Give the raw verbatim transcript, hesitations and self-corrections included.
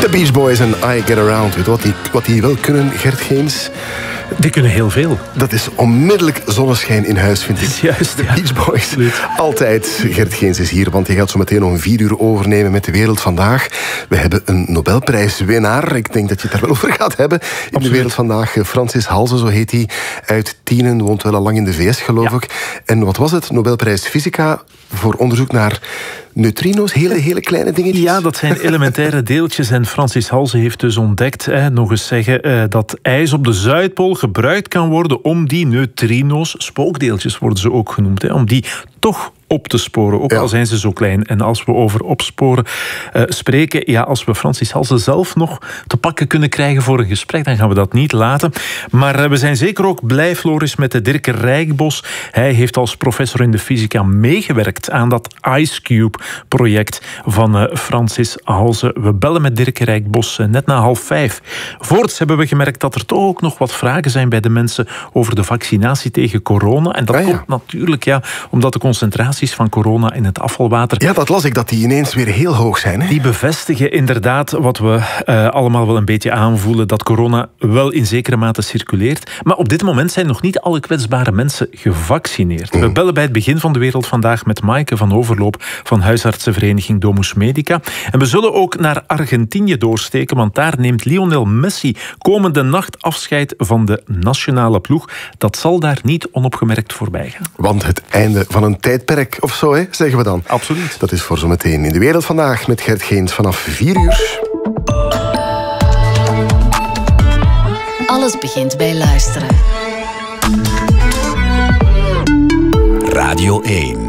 The Beach Boys en I Get Around. Weet wat die, wat die wel kunnen, Gert Geens? Die kunnen heel veel. Dat is onmiddellijk zonneschijn in huis, vind ik. Juist, de ja. Beach Boys. Absoluut. Altijd. Gert Geens is hier, want hij gaat zo meteen nog een vier uur overnemen met De Wereld Vandaag. We hebben een Nobelprijswinnaar. Ik denk dat je het daar wel over gaat hebben. In Absoluut. De Wereld Vandaag. Francis Halse, zo heet hij. Uit Tienen, woont wel al lang in de V S, geloof Ja. ik. En wat was het? Nobelprijs Fysica voor onderzoek naar neutrino's. Hele, hele kleine dingetjes. Ja, dat zijn elementaire deeltjes. En Francis Halse heeft dus ontdekt, hè, nog eens zeggen, eh, dat ijs op de Zuidpool gebruikt kan worden om die neutrino's, spookdeeltjes worden ze ook genoemd, hè, om die toch op te sporen, ook Ja. al zijn ze zo klein. En als we over opsporen uh, spreken, ja, als we Francis Halse zelf nog te pakken kunnen krijgen voor een gesprek, dan gaan we dat niet laten. Maar uh, we zijn zeker ook blij, Floris, met de Dirk Rijkbos. Hij heeft als professor in de fysica meegewerkt aan dat IceCube-project van uh, Francis Halse. We bellen met Dirk Rijkbos uh, net na half vijf. Voorts hebben we gemerkt dat er toch ook nog wat vragen zijn bij de mensen over de vaccinatie tegen corona. En dat Ah, ja. komt natuurlijk, ja, omdat de concentratie van corona in het afvalwater, Ja, dat las ik, dat die ineens weer heel hoog zijn. Hè? die bevestigen inderdaad wat we uh, allemaal wel een beetje aanvoelen, dat corona wel in zekere mate circuleert. Maar op dit moment zijn nog niet alle kwetsbare mensen gevaccineerd. We bellen bij het begin van De Wereld Vandaag met Maaike van Overloop van huisartsenvereniging Domus Medica. En we zullen ook naar Argentinië doorsteken, want daar neemt Lionel Messi komende nacht afscheid van de nationale ploeg. Dat zal daar niet onopgemerkt voorbij gaan. Want het einde van een tijdperk of zo, hè, zeggen we dan. Absoluut. Dat is voor zometeen in De Wereld Vandaag met Gert Geens vanaf vier uur. Alles begint bij luisteren. Radio één.